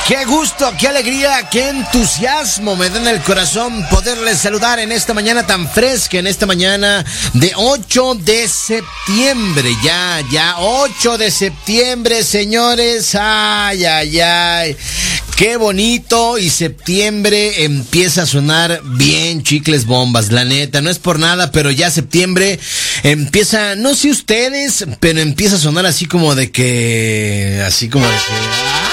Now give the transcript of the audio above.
Qué gusto, qué alegría, qué entusiasmo me da en el corazón poderles saludar en esta mañana tan fresca, en esta mañana de 8 de septiembre. Ya 8 de septiembre, señores. Ay. Qué bonito, y septiembre empieza a sonar bien, chicles bombas, la neta, no es por nada, pero ya septiembre empieza, no sé ustedes, pero empieza a sonar así como de que